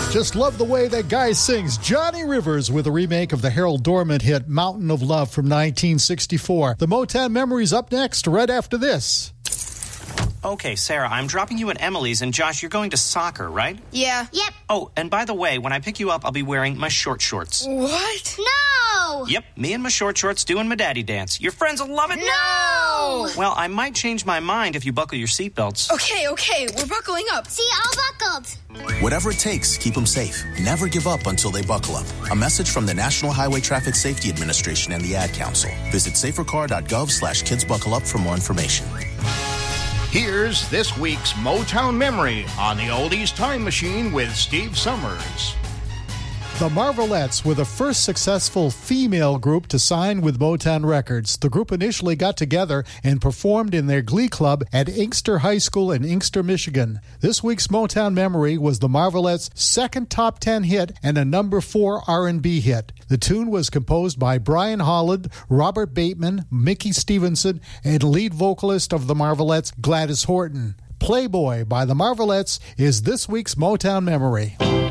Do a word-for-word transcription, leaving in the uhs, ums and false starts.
Just love the way that guy sings. Johnny Rivers with a remake of the Harold Dorman hit Mountain of Love from nineteen sixty-four. The Motown Memories up next, right after this. Okay, Sarah, I'm dropping you at Emily's, and Josh, you're going to soccer, right? Yeah. Yep. Oh, and by the way, when I pick you up, I'll be wearing my short shorts. What? No! Yep, me and my short shorts doing my daddy dance. Your friends will love it. No! Well, I might change my mind if you buckle your seatbelts. Okay, okay, we're buckling up. See, all buckled. Whatever it takes, keep them safe. Never give up until they buckle up. A message from the National Highway Traffic Safety Administration and the Ad Council. Visit safercar.gov slash kidsbuckleup for more information. Here's this week's Motown Memory on the Oldies Time Machine with Steve Summers. The Marvelettes were the first successful female group to sign with Motown Records. The group initially got together and performed in their glee club at Inkster High School in Inkster, Michigan. This week's Motown Memory was the Marvelettes' second top ten hit and a number four R and B hit. The tune was composed by Brian Holland, Robert Bateman, Mickey Stevenson, and lead vocalist of the Marvelettes, Gladys Horton. Playboy by the Marvelettes is this week's Motown Memory.